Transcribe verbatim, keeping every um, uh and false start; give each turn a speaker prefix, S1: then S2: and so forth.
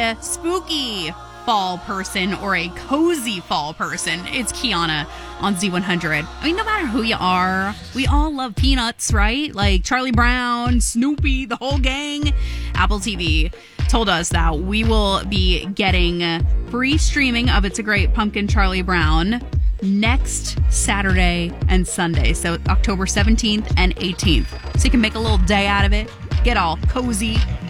S1: a spooky fall person or a cozy fall person, it's Kiana on Z one hundred. I mean, no matter who you are, we all love Peanuts, right? Like Charlie Brown, Snoopy, the whole gang. Apple T V told us that we will be getting free streaming of It's a Great Pumpkin Charlie Brown next Saturday and Sunday. So October seventeenth and eighteenth. So you can make a little day out of it, get all cozy,